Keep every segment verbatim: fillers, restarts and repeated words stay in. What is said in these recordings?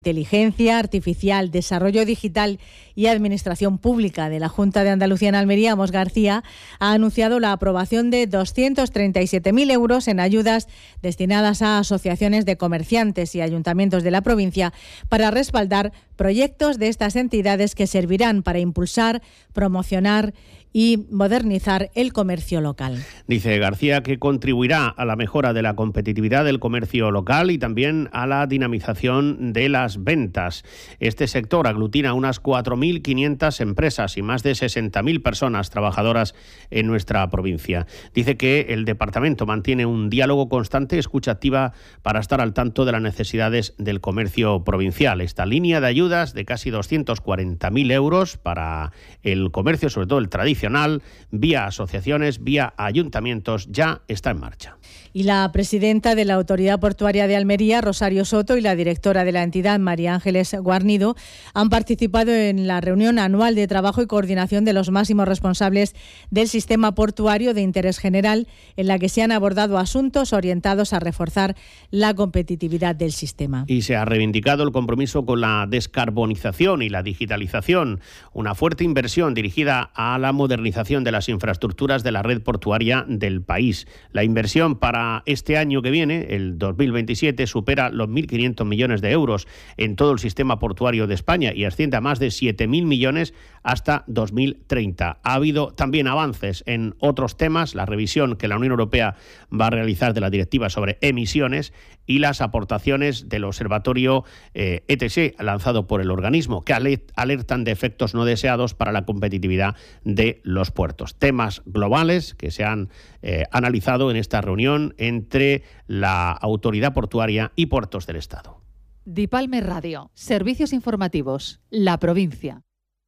Inteligencia Artificial, Desarrollo Digital y Administración Pública de la Junta de Andalucía en Almería, Amos García, ha anunciado la aprobación de doscientos treinta y siete mil euros en ayudas destinadas a asociaciones de comerciantes y ayuntamientos de la provincia para respaldar proyectos de estas entidades que servirán para impulsar, promocionar y modernizar el comercio local. Dice García que contribuirá a la mejora de la competitividad del comercio local y también a la dinamización de las ventas. Este sector aglutina unas cuatro mil quinientas empresas y más de sesenta mil personas trabajadoras en nuestra provincia. Dice que el departamento mantiene un diálogo constante, escucha activa para estar al tanto de las necesidades del comercio provincial. Esta línea de ayudas de casi doscientos cuarenta mil euros para el comercio, sobre todo el tradicional, vía asociaciones, vía ayuntamientos, ya está en marcha. Y la presidenta de la Autoridad Portuaria de Almería, Rosario Soto, y la directora de la entidad, María Ángeles Guarnido, han participado en la reunión anual de trabajo y coordinación de los máximos responsables del sistema portuario de interés general, en la que se han abordado asuntos orientados a reforzar la competitividad del sistema. Y se ha reivindicado el compromiso con la descarbonización y la digitalización, una fuerte inversión dirigida a la modernización de las infraestructuras de la red portuaria del país. La inversión para este año que viene, el dos mil veintisiete, supera los mil quinientos millones de euros en todo el sistema portuario de España y asciende a más de siete mil millones hasta dos mil treinta. Ha habido también avances en otros temas, la revisión que la Unión Europea va a realizar de la directiva sobre emisiones y las aportaciones del observatorio eh, E T S, lanzado por el organismo, que alertan de efectos no deseados para la competitividad de los puertos. Temas globales que se han eh, analizado en esta reunión entre la Autoridad Portuaria y Puertos del Estado. Dipalme Radio, servicios informativos, la provincia.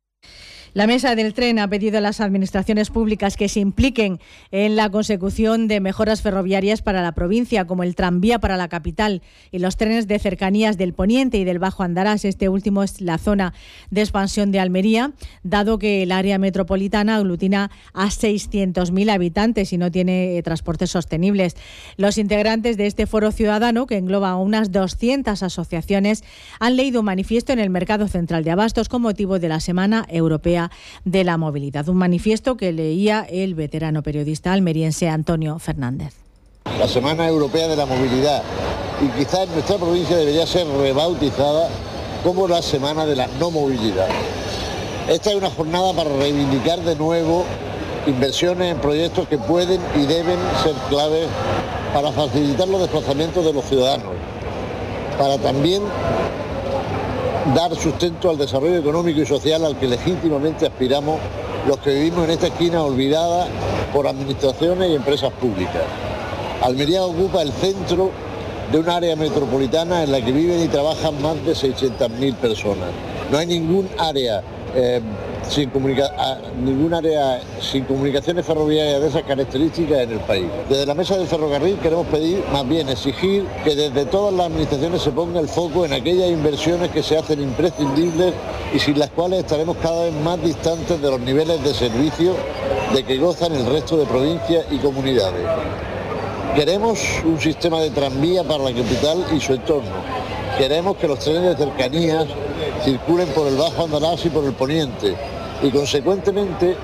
La Mesa del Tren ha pedido a las administraciones públicas que se impliquen en la consecución de mejoras ferroviarias para la provincia, como el tranvía para la capital y los trenes de cercanías del Poniente y del Bajo Andarás. Este último es la zona de expansión de Almería, dado que el área metropolitana aglutina a seiscientos mil habitantes y no tiene eh, transportes sostenibles. Los integrantes de este foro ciudadano, que engloba a unas doscientas asociaciones, han leído un manifiesto en el Mercado Central de Abastos con motivo de la Semana Europea de la Movilidad, un manifiesto que leía el veterano periodista almeriense Antonio Fernández. La Semana Europea de la Movilidad, y quizás nuestra provincia debería ser rebautizada como la Semana de la No Movilidad. Esta es una jornada para reivindicar de nuevo inversiones en proyectos que pueden y deben ser claves para facilitar los desplazamientos de los ciudadanos, para también dar sustento al desarrollo económico y social al que legítimamente aspiramos los que vivimos en esta esquina olvidada por administraciones y empresas públicas. Almería ocupa el centro de un área metropolitana en la que viven y trabajan más de seiscientas mil personas. No hay ningún área eh, sin comunica- ningún área sin comunicaciones ferroviarias de esas características en el país. Desde la Mesa del Ferrocarril queremos pedir, más bien exigir, que desde todas las administraciones se ponga el foco en aquellas inversiones que se hacen imprescindibles y sin las cuales estaremos cada vez más distantes de los niveles de servicio de que gozan el resto de provincias y comunidades. Queremos un sistema de tranvía para la capital y su entorno. Queremos que los trenes de cercanías circulen por el Bajo Andarás y por el Poniente y, consecuentemente...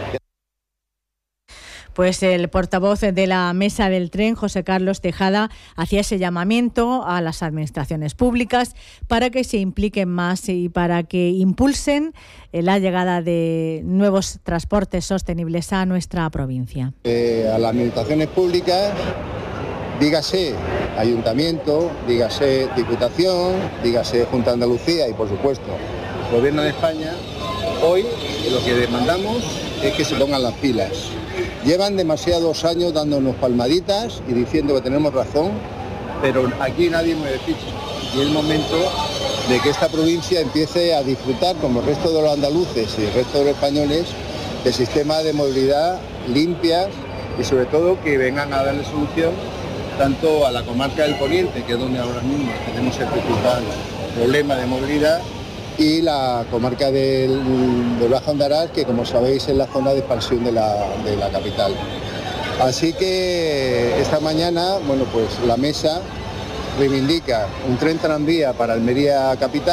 Pues el portavoz de la Mesa del Tren, José Carlos Tejada, hacía ese llamamiento a las administraciones públicas para que se impliquen más y para que impulsen la llegada de nuevos transportes sostenibles a nuestra provincia. Eh, a las administraciones públicas, dígase Ayuntamiento, dígase Diputación, dígase Junta de Andalucía y, por supuesto, Gobierno de España, hoy lo que demandamos es que se pongan las pilas. Llevan demasiados años dándonos palmaditas y diciendo que tenemos razón, pero aquí nadie mueve ficha. Y es el momento de que esta provincia empiece a disfrutar, como el resto de los andaluces y el resto de los españoles, de sistemas de movilidad limpias y, sobre todo, que vengan a darle solución tanto a la comarca del Poniente, que es donde ahora mismo tenemos el principal problema de movilidad, y la comarca del, del Bajo Andarás, que, como sabéis, es la zona de expansión de la, de la capital. Así que esta mañana, bueno, pues la mesa reivindica un tren tranvía para Almería capital.